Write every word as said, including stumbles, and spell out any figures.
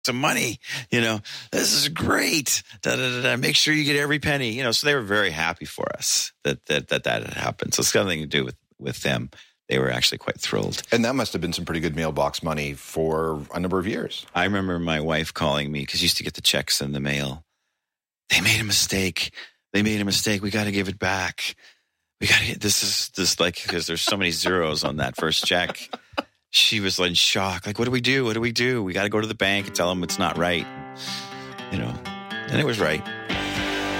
some money, you know, this is great. Da, da, da, da. Make sure you get every penny, you know. So they were very happy for us that that that, that had happened. So it's got nothing to do with, with them. They were actually quite thrilled. And that must have been some pretty good mailbox money for a number of years. I remember my wife calling me because I used to get the checks in the mail. They made a mistake. They made a mistake. We got to give it back. We got to get this is this like because there's so many zeros on that first check. She was in shock. Like, what do we do? What do we do? We got to go to the bank and tell them it's not right. You know, and it was right.